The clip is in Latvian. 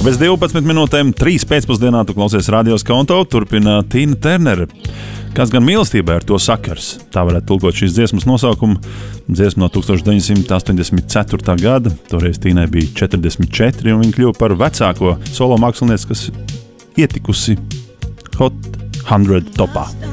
Ir bez 12 minūtēm, 3 pēcpusdienā tu klausies Radio Skonto, turpina Tīna Ternere. Kāds gan mīlestībai ar to sakars? Tā varētu tulkot šīs dziesmas nosaukumu. Dziesma no 1984. gada, toreiz Tīnai bija 44, un viņa kļuva par vecāko solo mākslinieci, kas ietikusi Hot 100 topā.